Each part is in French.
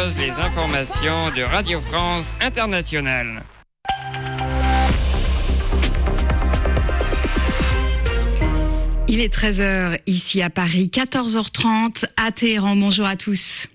propose les informations de Radio France Internationale. Il est 13h ici à Paris, 14h30 à Téhéran. Bonjour à tous.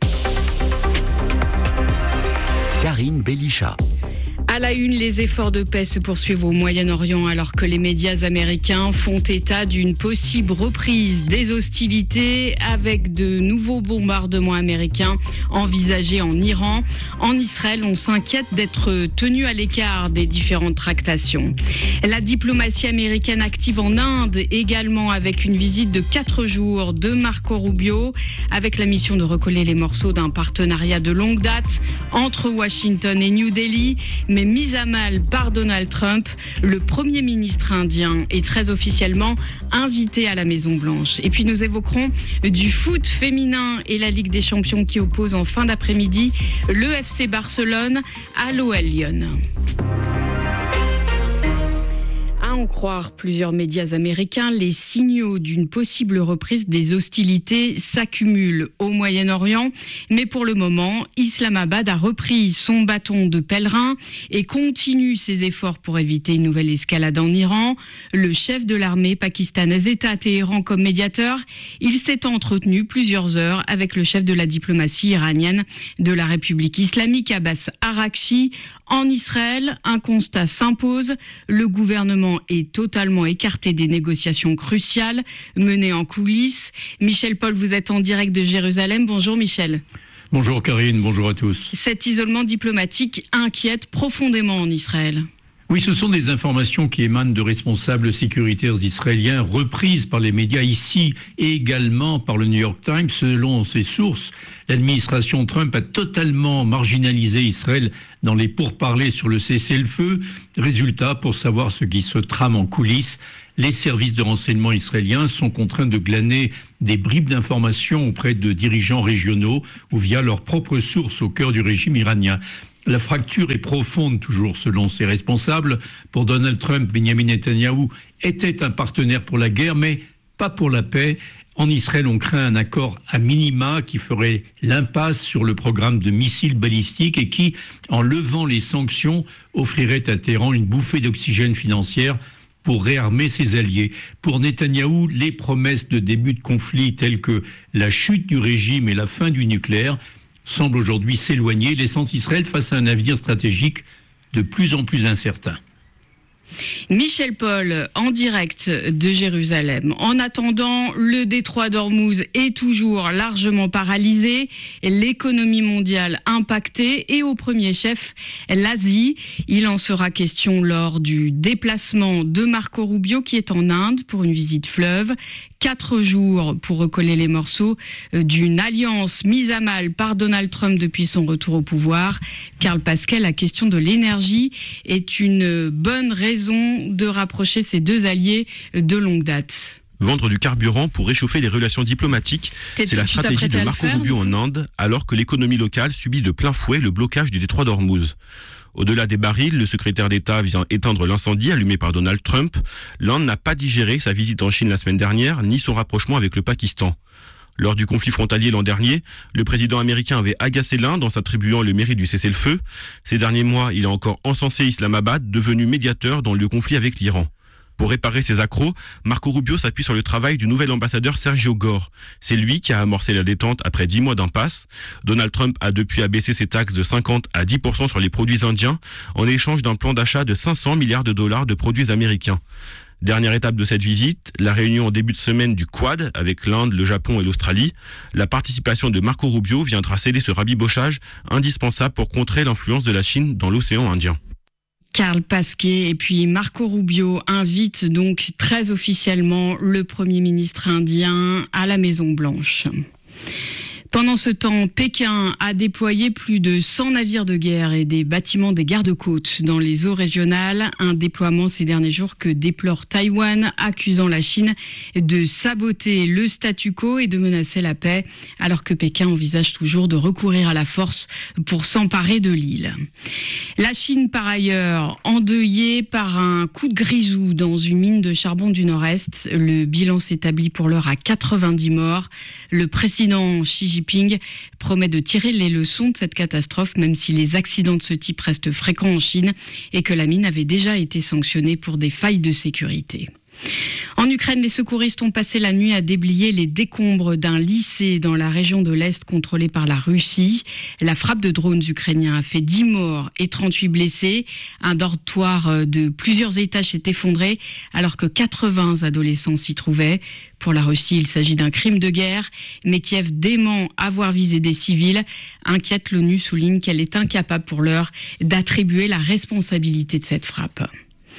Karine Bélicha. À la une, les efforts de paix se poursuivent au Moyen-Orient alors que les médias américains font état d'une possible reprise des hostilités avec de nouveaux bombardements américains envisagés en Iran. En Israël, on s'inquiète d'être tenu à l'écart des différentes tractations. La diplomatie américaine active en Inde également avec une visite de 4 jours de Marco Rubio avec la mission de recoller les morceaux d'un partenariat de longue date entre Washington et New Delhi, mais mise à mal par Donald Trump. Le Premier ministre indien est très officiellement invité à la Maison-Blanche. Et puis nous évoquerons du foot féminin et la Ligue des Champions qui oppose en fin d'après-midi le FC Barcelone à l'OL Lyon. À en croire plusieurs médias américains, les signaux d'une possible reprise des hostilités s'accumulent au Moyen-Orient. Mais pour le moment, Islamabad a repris son bâton de pèlerin et continue ses efforts pour éviter une nouvelle escalade en Iran. Le chef de l'armée pakistanaise est à Téhéran comme médiateur. Il s'est entretenu plusieurs heures avec le chef de la diplomatie iranienne de la République islamique, Abbas Araghchi. En Israël, un constat s'impose. Le gouvernement est totalement écarté des négociations cruciales menées en coulisses. Michel Paul, vous êtes en direct de Jérusalem. Bonjour Michel. Bonjour Karine, bonjour à tous. Cet isolement diplomatique inquiète profondément en Israël. Oui, ce sont des informations qui émanent de responsables sécuritaires israéliens reprises par les médias ici et également par le New York Times. Selon ces sources, l'administration Trump a totalement marginalisé Israël dans les pourparlers sur le cessez-le-feu. Résultat, pour savoir ce qui se trame en coulisses, les services de renseignement israéliens sont contraints de glaner des bribes d'informations auprès de dirigeants régionaux ou via leurs propres sources au cœur du régime iranien. La fracture est profonde, toujours selon ses responsables. Pour Donald Trump, Benjamin Netanyahou était un partenaire pour la guerre, mais pas pour la paix. En Israël, on craint un accord à minima qui ferait l'impasse sur le programme de missiles balistiques et qui, en levant les sanctions, offrirait à Téhéran une bouffée d'oxygène financière pour réarmer ses alliés. Pour Netanyahou, les promesses de début de conflit telles que la chute du régime et la fin du nucléaire semble aujourd'hui s'éloigner, laissant Israël face à un avenir stratégique de plus en plus incertain. Michel Paul, en direct de Jérusalem. En attendant, le détroit d'Ormuz est toujours largement paralysé, l'économie mondiale impactée et au premier chef, l'Asie. Il en sera question lors du déplacement de Marco Rubio qui est en Inde pour une visite fleuve. 4 jours pour recoller les morceaux d'une alliance mise à mal par Donald Trump depuis son retour au pouvoir. Karl Pascal, la question de l'énergie est une bonne raison de rapprocher ces deux alliés de longue date. Vendre du carburant pour réchauffer les relations diplomatiques, c'est la stratégie de Marco Rubio en Inde, alors que l'économie locale subit de plein fouet le blocage du détroit d'Ormuz. Au-delà des barils, le secrétaire d'État vient éteindre l'incendie allumé par Donald Trump. L'Inde n'a pas digéré sa visite en Chine la semaine dernière, ni son rapprochement avec le Pakistan. Lors du conflit frontalier l'an dernier, le président américain avait agacé l'Inde en s'attribuant le mérite du cessez-le-feu. Ces derniers mois, il a encore encensé Islamabad, devenu médiateur dans le conflit avec l'Iran. Pour réparer ses accros, Marco Rubio s'appuie sur le travail du nouvel ambassadeur Sergio Gore. C'est lui qui a amorcé la détente après 10 mois d'impasse. Donald Trump a depuis abaissé ses taxes de 50 à 10% sur les produits indiens en échange d'un plan d'achat de 500 milliards de dollars de produits américains. Dernière étape de cette visite, la réunion en début de semaine du Quad avec l'Inde, le Japon et l'Australie. La participation de Marco Rubio viendra céder ce rabibochage indispensable pour contrer l'influence de la Chine dans l'océan Indien. Karl Pasquet et puis Marco Rubio invitent donc très officiellement le Premier ministre indien à la Maison-Blanche. Pendant ce temps, Pékin a déployé plus de 100 navires de guerre et des bâtiments des gardes-côtes dans les eaux régionales. Un déploiement ces derniers jours que déplore Taïwan, accusant la Chine de saboter le statu quo et de menacer la paix, alors que Pékin envisage toujours de recourir à la force pour s'emparer de l'île. La Chine, par ailleurs, endeuillée par un coup de grisou dans une mine de charbon du Nord-Est. Le bilan s'établit pour l'heure à 90 morts. Le président Xi Jinping promet de tirer les leçons de cette catastrophe, même si les accidents de ce type restent fréquents en Chine et que la mine avait déjà été sanctionnée pour des failles de sécurité. En Ukraine, les secouristes ont passé la nuit à déblayer les décombres d'un lycée dans la région de l'Est contrôlée par la Russie. La frappe de drones ukrainiens a fait 10 morts et 38 blessés. Un dortoir de plusieurs étages s'est effondré alors que 80 adolescents s'y trouvaient. Pour la Russie, il s'agit d'un crime de guerre, mais Kiev dément avoir visé des civils. Inquiète, l'ONU souligne qu'elle est incapable pour l'heure d'attribuer la responsabilité de cette frappe.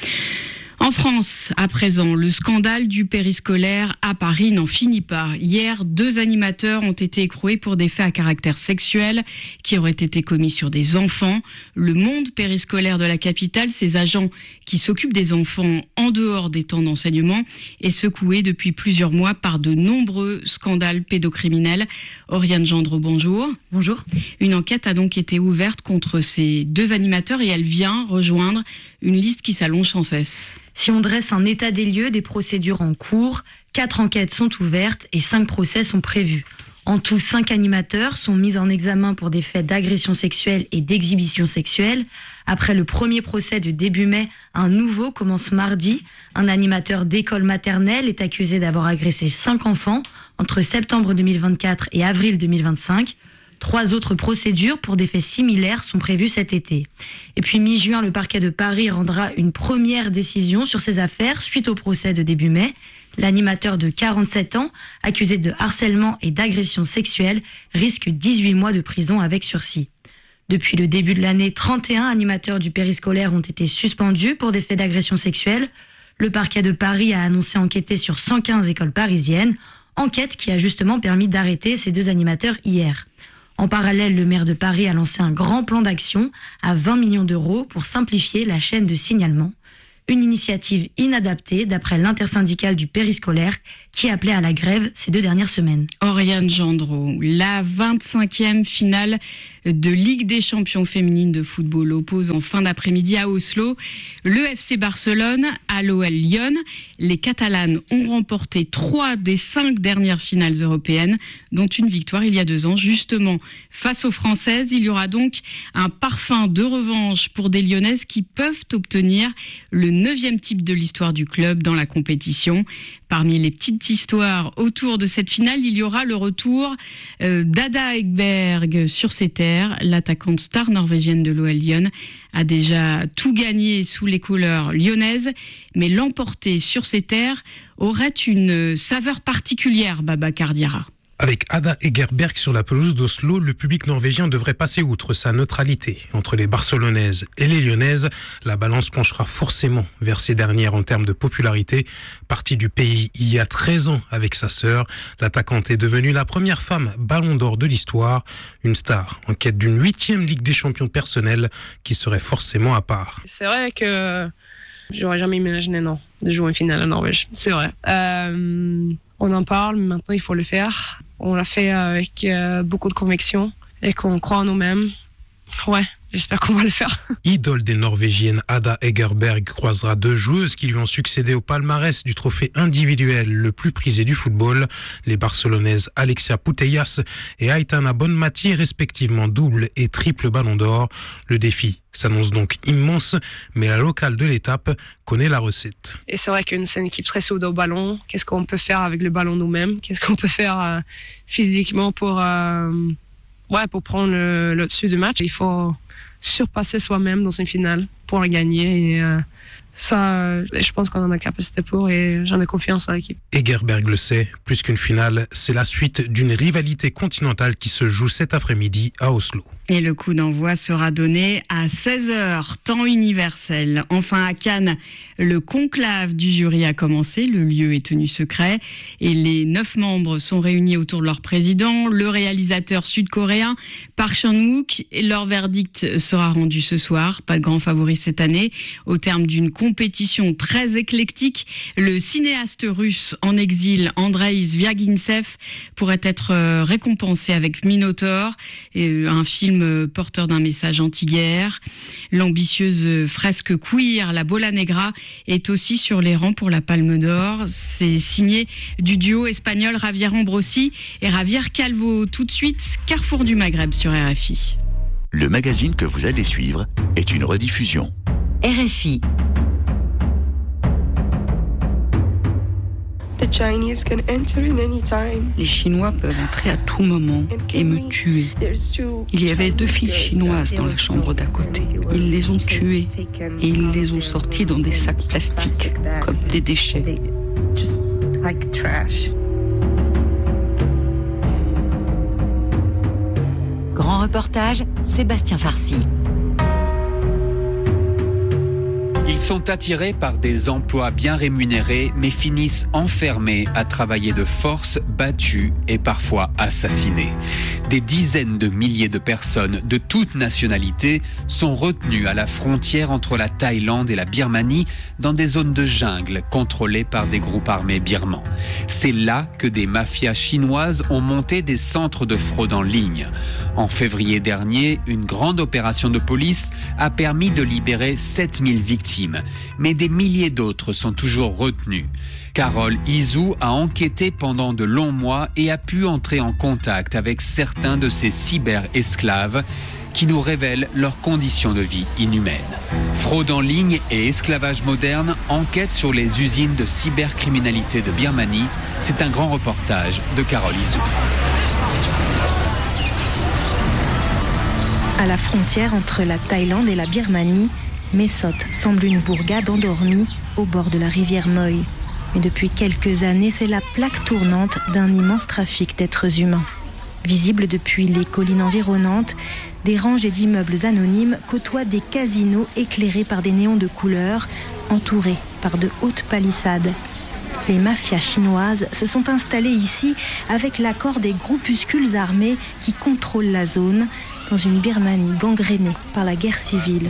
En France, à présent, le scandale du périscolaire à Paris n'en finit pas. Hier, 2 animateurs ont été écroués pour des faits à caractère sexuel qui auraient été commis sur des enfants. Le monde périscolaire de la capitale, ces agents qui s'occupent des enfants en dehors des temps d'enseignement, est secoué depuis plusieurs mois par de nombreux scandales pédocriminels. Oriane Gendreau, bonjour. Bonjour. Une enquête a donc été ouverte contre ces 2 animateurs et elle vient rejoindre une liste qui s'allonge sans cesse. Si on dresse un état des lieux des procédures en cours, 4 enquêtes sont ouvertes et 5 procès sont prévus. En tout, 5 animateurs sont mis en examen pour des faits d'agression sexuelle et d'exhibition sexuelle. Après le premier procès de début mai, un nouveau commence mardi. Un animateur d'école maternelle est accusé d'avoir agressé 5 enfants entre septembre 2024 et avril 2025. 3 autres procédures pour des faits similaires sont prévues cet été. Et puis mi-juin, le parquet de Paris rendra une première décision sur ces affaires suite au procès de début mai. L'animateur de 47 ans, accusé de harcèlement et d'agression sexuelle, risque 18 mois de prison avec sursis. Depuis le début de l'année, 31 animateurs du périscolaire ont été suspendus pour des faits d'agression sexuelle. Le parquet de Paris a annoncé enquêter sur 115 écoles parisiennes, enquête qui a justement permis d'arrêter ces 2 animateurs hier. En parallèle, le maire de Paris a lancé un grand plan d'action à 20 millions d'euros pour simplifier la chaîne de signalement. Une initiative inadaptée d'après l'intersyndicale du périscolaire qui appelait à la grève ces 2 dernières semaines. Oriane Gendreau, la 25e finale de Ligue des champions féminines de football oppose en fin d'après-midi à Oslo le FC Barcelone à l'OL Lyon. Les Catalanes ont remporté 3 des 5 dernières finales européennes, dont une victoire il y a 2 ans, justement face aux Françaises. Il y aura donc un parfum de revanche pour des Lyonnaises qui peuvent obtenir le 9e titre de l'histoire du club dans la compétition. Parmi les petites histoires autour de cette finale, il y aura le retour d'Ada Ekberg sur ses terres. L'attaquante star norvégienne de l'OL Lyon a déjà tout gagné sous les couleurs lyonnaises, mais l'emporter sur ses terres aurait une saveur particulière, Babacar Diarra. Avec Ada Egerberg sur la pelouse d'Oslo, le public norvégien devrait passer outre sa neutralité. Entre les Barcelonaises et les Lyonnaises, la balance penchera forcément vers ces dernières en termes de popularité. Partie du pays il y a 13 ans avec sa sœur, l'attaquante est devenue la première femme ballon d'or de l'histoire. Une star en quête d'une 8e Ligue des champions personnelle qui serait forcément à part. C'est vrai que j'aurais jamais imaginé de jouer une finale en Norvège. C'est vrai. On en parle, mais maintenant il faut le faire. On l'a fait avec beaucoup de conviction et qu'on croit en nous-mêmes. Ouais, j'espère qu'on va le faire. Idole des Norvégiennes, Ada Egerberg croisera 2 joueuses qui lui ont succédé au palmarès du trophée individuel le plus prisé du football. Les Barcelonaises Alexia Putellas et Aitana Bonmati, respectivement double et triple ballon d'or. Le défi s'annonce donc immense, mais la locale de l'étape connaît la recette. Et c'est vrai qu'une équipe stressée au dos ballon, qu'est-ce qu'on peut faire avec le ballon nous-mêmes? Qu'est-ce qu'on peut faire physiquement pour prendre le dessus du match? Il faut surpasser soi-même dans une finale pour la gagner. Et ça, je pense qu'on en a la capacité pour et j'en ai confiance en l'équipe. Egerberg le sait, plus qu'une finale, c'est la suite d'une rivalité continentale qui se joue cet après-midi à Oslo. Et le coup d'envoi sera donné à 16h, temps universel. Enfin, à Cannes, le conclave du jury a commencé. Le lieu est tenu secret et les 9 membres sont réunis autour de leur président, le réalisateur sud-coréen Park Chan-wook. Leur verdict sera rendu ce soir. Pas de grand favori cette année. Au terme d'une compétition très éclectique, le cinéaste russe en exil Andrei Zvyagintsev pourrait être récompensé avec Minotaur, un film porteur d'un message anti-guerre. L'ambitieuse fresque queer La Bola Negra est aussi sur les rangs pour la Palme d'Or. C'est signé du duo espagnol Javier Ambrosi et Javier Calvo. Tout de suite, Carrefour du Maghreb sur RFI. Le magazine que vous allez suivre est une rediffusion. RFI. Les Chinois peuvent entrer à tout moment et me tuer. Il y avait 2 filles chinoises dans la chambre d'à côté. Ils les ont tuées et ils les ont sorties dans des sacs plastiques, comme des déchets. Grand reportage, Sébastien Farcy. Ils sont attirés par des emplois bien rémunérés, mais finissent enfermés à travailler de force, battus et parfois assassinés. Des dizaines de milliers de personnes de toutes nationalités sont retenues à la frontière entre la Thaïlande et la Birmanie dans des zones de jungle contrôlées par des groupes armés birmans. C'est là que des mafias chinoises ont monté des centres de fraude en ligne. En février dernier, une grande opération de police a permis de libérer 7000 victimes. Mais des milliers d'autres sont toujours retenus. Carole Izou a enquêté pendant de longs mois et a pu entrer en contact avec certains de ces cyber-esclaves qui nous révèlent leurs conditions de vie inhumaines. Fraude en ligne et esclavage moderne, enquête sur les usines de cybercriminalité de Birmanie. C'est un grand reportage de Carole Izou. À la frontière entre la Thaïlande et la Birmanie, Mesot semble une bourgade endormie au bord de la rivière Moi. Mais depuis quelques années, c'est la plaque tournante d'un immense trafic d'êtres humains. Visible depuis les collines environnantes, des rangées d'immeubles anonymes côtoient des casinos éclairés par des néons de couleur, entourés par de hautes palissades. Les mafias chinoises se sont installées ici avec l'accord des groupuscules armés qui contrôlent la zone, dans une Birmanie gangrénée par la guerre civile.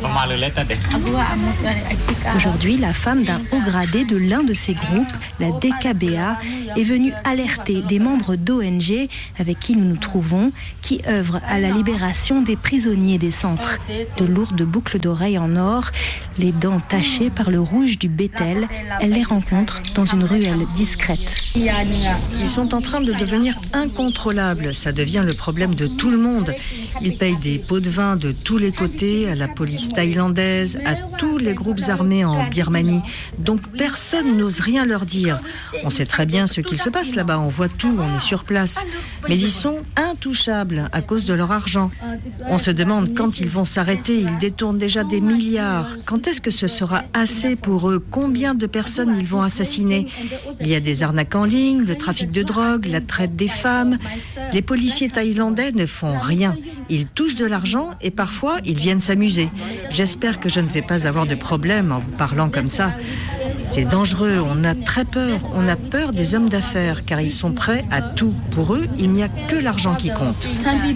Aujourd'hui, la femme d'un haut gradé de l'un de ces groupes, la DKBA, est venue alerter des membres d'ONG avec qui nous nous trouvons, qui œuvrent à la libération des prisonniers des centres. De lourdes boucles d'oreilles en or, les dents tachées par le rouge du bétel, elle les rencontre dans une ruelle discrète. Ils sont en train de devenir incontrôlables. Ça devient le problème de tout le monde. Ils payent des pots de vin de tous les côtés, à la police thaïlandaise, à tous les groupes armés en Birmanie. Donc personne n'ose rien leur dire. On sait très bien ce qu'il se passe là-bas, on voit tout, on est sur place. Mais ils sont intouchables à cause de leur argent. On se demande quand ils vont s'arrêter, ils détournent déjà des milliards. Quand est-ce que ce sera assez pour eux? Combien de personnes ils vont assassiner? Il y a des arnaques en ligne, le trafic de drogue, la traite des femmes. Les policiers thaïlandais ne font rien. Ils touchent de l'argent et parfois ils viennent s'amuser. J'espère que je ne vais pas avoir de problème en vous parlant comme ça. C'est dangereux, on a très peur. On a peur des hommes d'affaires car ils sont prêts à tout. Pour eux, il n'y a que l'argent qui compte.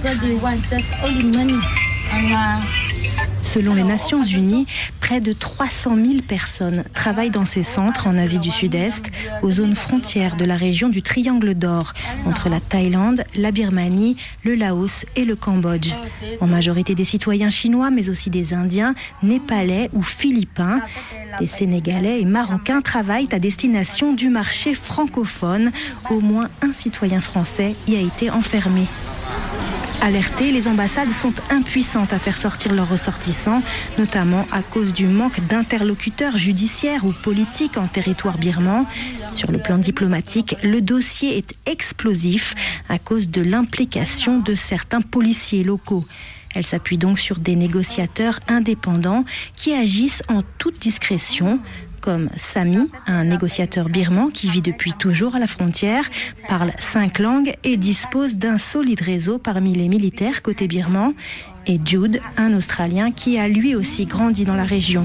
Selon les Nations Unies, près de 300 000 personnes travaillent dans ces centres en Asie du Sud-Est, aux zones frontières de la région du Triangle d'Or, entre la Thaïlande, la Birmanie, le Laos et le Cambodge. En majorité des citoyens chinois, mais aussi des Indiens, Népalais ou Philippins. Des Sénégalais et Marocains travaillent à destination du marché francophone. Au moins un citoyen français y a été enfermé. Alertées, les ambassades sont impuissantes à faire sortir leurs ressortissants, notamment à cause du manque d'interlocuteurs judiciaires ou politiques en territoire birman. Sur le plan diplomatique, le dossier est explosif à cause de l'implication de certains policiers locaux. Elle s'appuie donc sur des négociateurs indépendants qui agissent en toute discrétion, comme Sami, un négociateur birman qui vit depuis toujours à la frontière, parle 5 langues et dispose d'un solide réseau parmi les militaires côté birman, et Jude, un Australien qui a lui aussi grandi dans la région.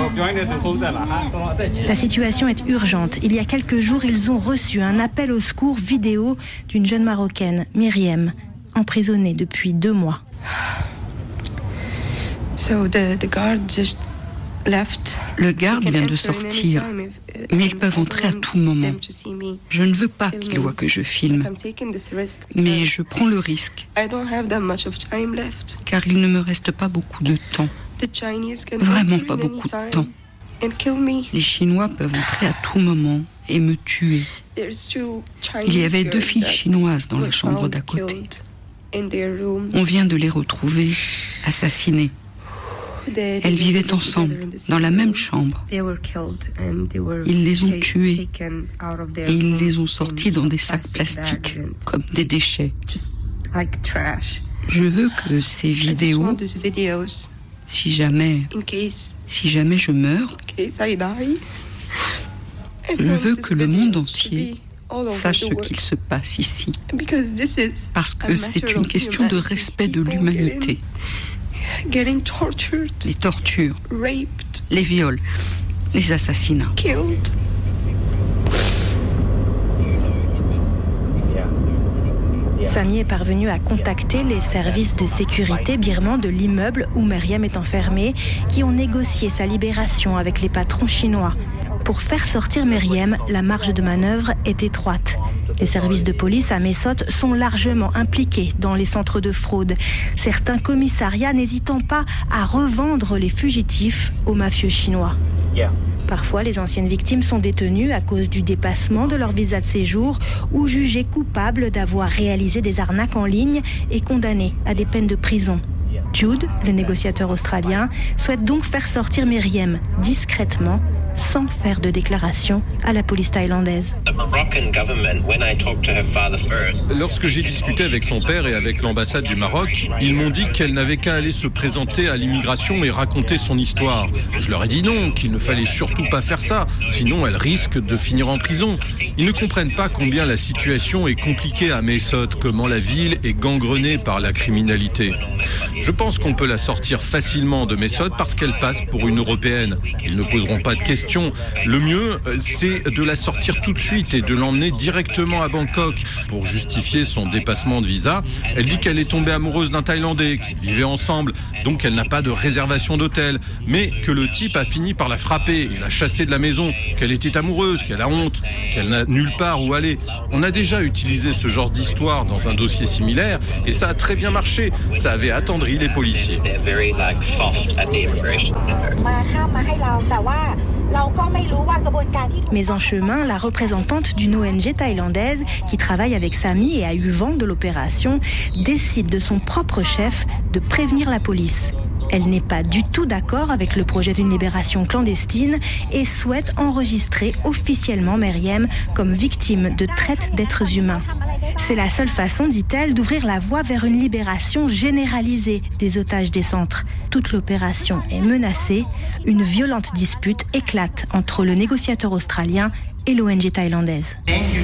La situation est urgente. Il y a quelques jours, ils ont reçu un appel au secours vidéo d'une jeune Marocaine, Myriam, emprisonnée depuis 2 mois. Le garde vient de sortir, mais ils peuvent entrer à tout moment. Je ne veux pas qu'ils voient que je filme, mais je prends le risque, car il ne me reste pas beaucoup de temps. Vraiment pas beaucoup de temps. Les Chinois peuvent entrer à tout moment et me tuer. Il y avait 2 filles chinoises dans la chambre d'à côté. On vient de les retrouver assassinées. Elles vivaient ensemble, dans la même chambre. Ils les ont tuées et ils les ont sorties dans des sacs plastiques, comme des déchets. Je veux que ces vidéos, si jamais je meurs, je veux que le monde entier sache ce qu'il se passe ici. Parce que c'est une question de respect de l'humanité. Les tortures, les viols, les assassinats. Sami est parvenu à contacter les services de sécurité birmans de l'immeuble où Meryem est enfermée, qui ont négocié sa libération avec les patrons chinois. Pour faire sortir Meryem, la marge de manœuvre est étroite. Les services de police à Mae Sot sont largement impliqués dans les centres de fraude. Certains commissariats n'hésitant pas à revendre les fugitifs aux mafieux chinois. Parfois, les anciennes victimes sont détenues à cause du dépassement de leur visa de séjour ou jugées coupables d'avoir réalisé des arnaques en ligne et condamnées à des peines de prison. Jude, le négociateur australien, souhaite donc faire sortir Meryem discrètement, sans faire de déclaration à la police thaïlandaise. Lorsque j'ai discuté avec son père et avec l'ambassade du Maroc, ils m'ont dit qu'elle n'avait qu'à aller se présenter à l'immigration et raconter son histoire. Je leur ai dit non, qu'il ne fallait surtout pas faire ça, sinon elle risque de finir en prison. Ils ne comprennent pas combien la situation est compliquée à Mae Sot, comment la ville est gangrenée par la criminalité. Je pense qu'on peut la sortir facilement de Mae Sot parce qu'elle passe pour une Européenne. Ils ne poseront pas de questions. Le mieux, c'est de la sortir tout de suite et de l'emmener directement à Bangkok. Pour justifier son dépassement de visa, elle dit qu'elle est tombée amoureuse d'un Thaïlandais, qu'ils vivaient ensemble, donc elle n'a pas de réservation d'hôtel, mais que le type a fini par la frapper et la chasser de la maison, qu'elle était amoureuse, qu'elle a honte, qu'elle n'a nulle part où aller. On a déjà utilisé ce genre d'histoire dans un dossier similaire et ça a très bien marché. Ça avait attendri les policiers. Mais en chemin, la représentante d'une ONG thaïlandaise qui travaille avec Sami et a eu vent de l'opération décide de son propre chef de prévenir la police. Elle n'est pas du tout d'accord avec le projet d'une libération clandestine et souhaite enregistrer officiellement Meryem comme victime de traite d'êtres humains. C'est la seule façon, dit-elle, d'ouvrir la voie vers une libération généralisée des otages des centres. Toute l'opération est menacée. Une violente dispute éclate entre le négociateur australien et l'ONG thaïlandaise.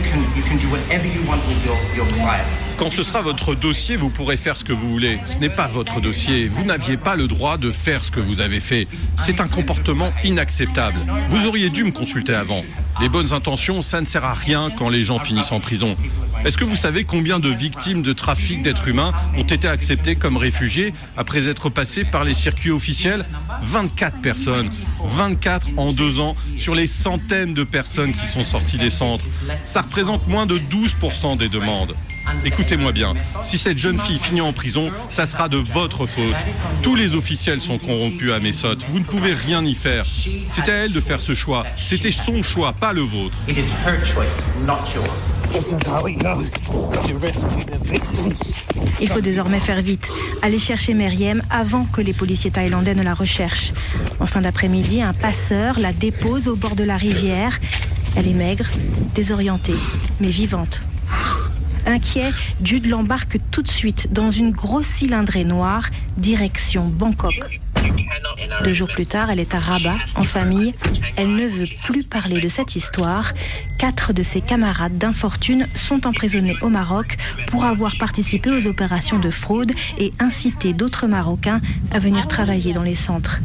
Quand ce sera votre dossier, vous pourrez faire ce que vous voulez. Ce n'est pas votre dossier. Vous n'aviez pas le droit de faire ce que vous avez fait. C'est un comportement inacceptable. Vous auriez dû me consulter avant. Les bonnes intentions, ça ne sert à rien quand les gens finissent en prison. Est-ce que vous savez combien de victimes de trafic d'êtres humains ont été acceptées comme réfugiés après être passées par les circuits officiels ? 24 personnes. 24 en 2 ans sur les centaines de personnes qui sont sorties des centres. Ça représente moins de 12% des demandes. Écoutez-moi bien, si cette jeune fille finit en prison, ça sera de votre faute. Tous les officiels sont corrompus à Mae Sot. Vous ne pouvez rien y faire. C'était à elle de faire ce choix. C'était son choix, pas le vôtre. Il faut désormais faire vite, aller chercher Meryem avant que les policiers thaïlandais ne la recherchent. En fin d'après-midi, un passeur la dépose au bord de la rivière. Elle est maigre, désorientée, mais vivante. Inquiet, Jude l'embarque tout de suite dans une grosse cylindrée noire, direction Bangkok. 2 jours plus tard, elle est à Rabat, en famille. Elle ne veut plus parler de cette histoire, 4 de ses camarades d'infortune sont emprisonnés au Maroc pour avoir participé aux opérations de fraude et incité d'autres Marocains à venir travailler dans les centres.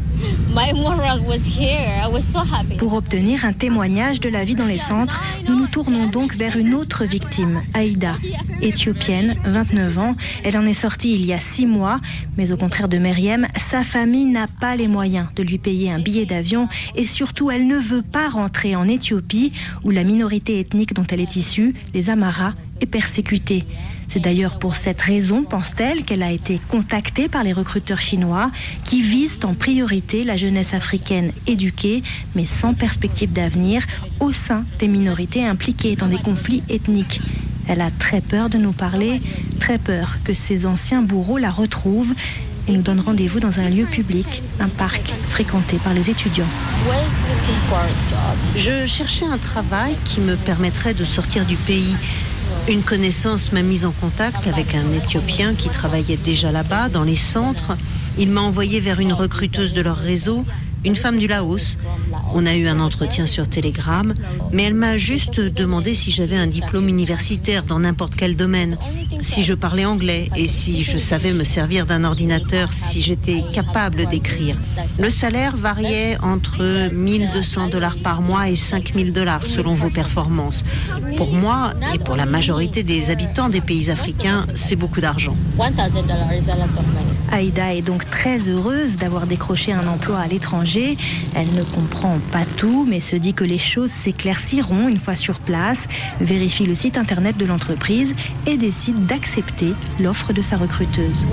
Pour obtenir un témoignage de la vie dans les centres, nous nous tournons donc vers une autre victime, Aïda. Éthiopienne, 29 ans, elle en est sortie il y a 6 mois, mais au contraire de Meriem, sa famille n'a pas les moyens de lui payer un billet d'avion et surtout elle ne veut pas rentrer en Éthiopie où la minorité ethnique dont elle est issue, les Amharas, est persécutée. C'est d'ailleurs pour cette raison, pense-t-elle, qu'elle a été contactée par les recruteurs chinois qui visent en priorité la jeunesse africaine éduquée, mais sans perspective d'avenir, au sein des minorités impliquées dans des conflits ethniques. Elle a très peur de nous parler, très peur que ses anciens bourreaux la retrouvent et nous donnent rendez-vous dans un lieu public, un parc fréquenté par les étudiants. Je cherchais un travail qui me permettrait de sortir du pays. Une connaissance m'a mise en contact avec un Éthiopien qui travaillait déjà là-bas, dans les centres. Il m'a envoyé vers une recruteuse de leur réseau, une femme du Laos. On a eu un entretien sur Telegram, mais elle m'a juste demandé si j'avais un diplôme universitaire dans n'importe quel domaine, si je parlais anglais et si je savais me servir d'un ordinateur, si j'étais capable d'écrire. Le salaire variait entre $1 200 par mois et $5 000 selon vos performances. Pour moi et pour la majorité des habitants des pays africains, c'est beaucoup d'argent. Aïda est donc très heureuse d'avoir décroché un emploi à l'étranger. Elle ne comprend pas tout, mais se dit que les choses s'éclairciront une fois sur place, vérifie le site internet de l'entreprise et décide d'accepter l'offre de sa recruteuse.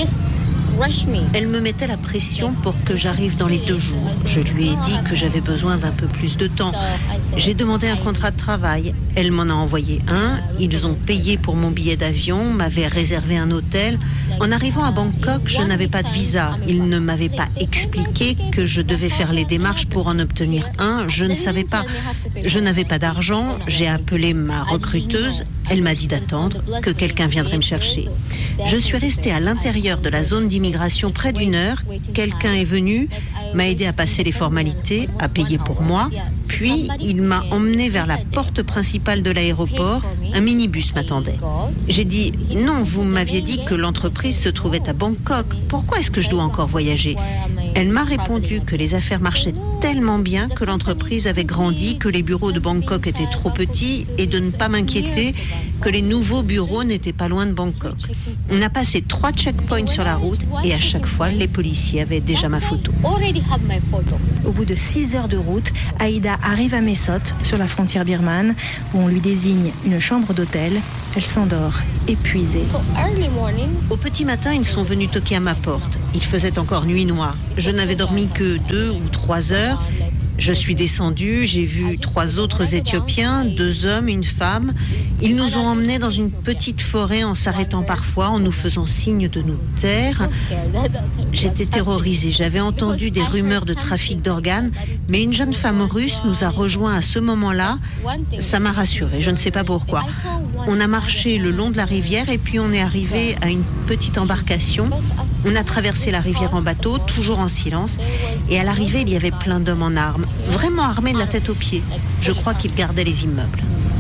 Elle me mettait la pression pour que j'arrive dans les 2 jours. Je lui ai dit que j'avais besoin d'un peu plus de temps. J'ai demandé un contrat de travail. Elle m'en a envoyé un. Ils ont payé pour mon billet d'avion, m'avaient réservé un hôtel. En arrivant à Bangkok, je n'avais pas de visa. Ils ne m'avaient pas expliqué que je devais faire les démarches pour en obtenir un. Je ne savais pas. Je n'avais pas d'argent. J'ai appelé ma recruteuse. Elle m'a dit d'attendre, que quelqu'un viendrait me chercher. Je suis restée à l'intérieur de la zone d'immigration près d'1 heure. Quelqu'un est venu, m'a aidé à passer les formalités, à payer pour moi. Puis, il m'a emmenée vers la porte principale de l'aéroport. Un minibus m'attendait. J'ai dit « Non, vous m'aviez dit que l'entreprise se trouvait à Bangkok. Pourquoi est-ce que je dois encore voyager ?» Elle m'a répondu que les affaires marchaient tellement bien que l'entreprise avait grandi, que les bureaux de Bangkok étaient trop petits et de ne pas m'inquiéter, que les nouveaux bureaux n'étaient pas loin de Bangkok. On a passé 3 checkpoints sur la route et à chaque fois, les policiers avaient déjà ma photo. Au bout de 6 heures de route, Aïda arrive à Mae Sot, sur la frontière birmane, où on lui désigne une chambre d'hôtel. Elle s'endort, épuisée. Au petit matin, ils sont venus toquer à ma porte. Il faisait encore nuit noire. Je n'avais dormi que 2 ou 3 heures. Je suis descendue, j'ai vu 3 autres Éthiopiens, 2 hommes, une femme. Ils nous ont emmenés dans une petite forêt en s'arrêtant parfois, en nous faisant signe de nous taire. J'étais terrorisée, j'avais entendu des rumeurs de trafic d'organes, mais une jeune femme russe nous a rejoints à ce moment-là. Ça m'a rassurée, je ne sais pas pourquoi. On a marché le long de la rivière et puis on est arrivé à une petite embarcation. On a traversé la rivière en bateau, toujours en silence. Et à l'arrivée, il y avait plein d'hommes en armes, vraiment armés de la tête aux pieds. Je crois qu'ils gardaient les immeubles.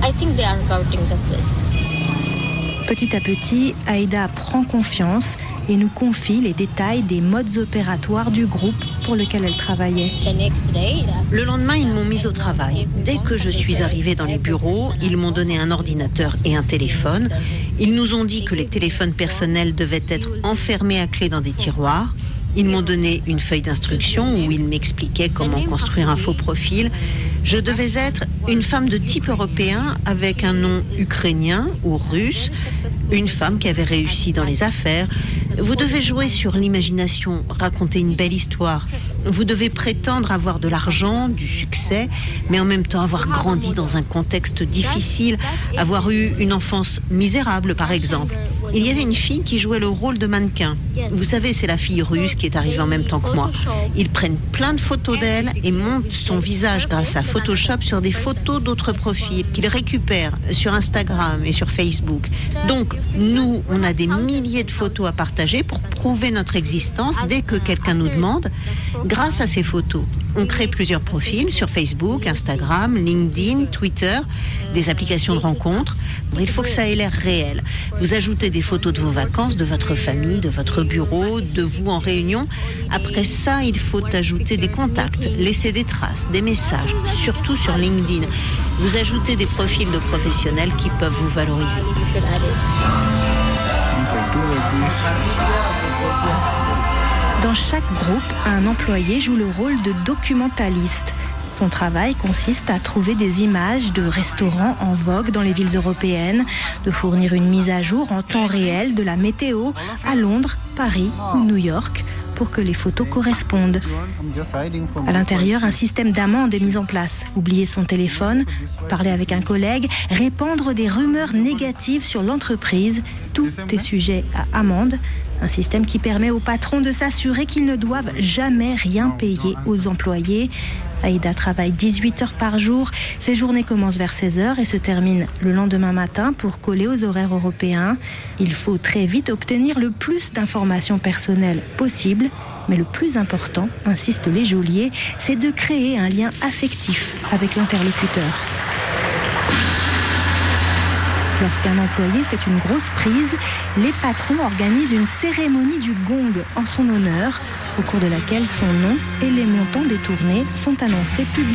Petit à petit, Aïda prend confiance et nous confie les détails des modes opératoires du groupe pour lequel elle travaillait. Le lendemain, ils m'ont mise au travail. Dès que je suis arrivée dans les bureaux, ils m'ont donné un ordinateur et un téléphone. Ils nous ont dit que les téléphones personnels devaient être enfermés à clé dans des tiroirs. Ils m'ont donné une feuille d'instruction où ils m'expliquaient comment construire un faux profil. Je devais être une femme de type européen avec un nom ukrainien ou russe, une femme qui avait réussi dans les affaires. Vous devez jouer sur l'imagination, raconter une belle histoire. Vous devez prétendre avoir de l'argent, du succès, mais en même temps avoir grandi dans un contexte difficile, avoir eu une enfance misérable par exemple. Il y avait une fille qui jouait le rôle de mannequin. Vous savez, c'est la fille russe qui est arrivée en même temps que moi. Ils prennent plein de photos d'elle et montent son visage grâce à Photoshop sur des photos d'autres profils qu'ils récupèrent sur Instagram et sur Facebook. Donc, nous, on a des milliers de photos à partager pour prouver notre existence dès que quelqu'un nous demande. Grâce à ces photos, On crée plusieurs profils sur Facebook, Instagram, LinkedIn, Twitter, des applications de rencontres. Il faut que ça ait l'air réel. Vous ajoutez des photos de vos vacances, de votre famille, de votre bureau, de vous en réunion. Après ça, il faut ajouter des contacts, laisser des traces, des messages, surtout sur LinkedIn. Vous ajoutez des profils de professionnels qui peuvent vous valoriser. Dans chaque groupe, un employé joue le rôle de documentaliste. Son travail consiste à trouver des images de restaurants en vogue dans les villes européennes, de fournir une mise à jour en temps réel de la météo à Londres, Paris ou New York pour que les photos correspondent. À l'intérieur, un système d'amende est mis en place. Oublier son téléphone, parler avec un collègue, répandre des rumeurs négatives sur l'entreprise, tout est sujet à amende. Un système qui permet aux patrons de s'assurer qu'ils ne doivent jamais rien payer aux employés. Aïda travaille 18 heures par jour. Ses journées commencent vers 16 heures et se terminent le lendemain matin pour coller aux horaires européens. Il faut très vite obtenir le plus d'informations personnelles possible. Mais le plus important, insistent les geôliers, c'est de créer un lien affectif avec l'interlocuteur. Lorsqu'un employé fait une grosse prise, les patrons organisent une cérémonie du gong en son honneur, au cours de laquelle son nom et les montants détournés sont annoncés publiquement.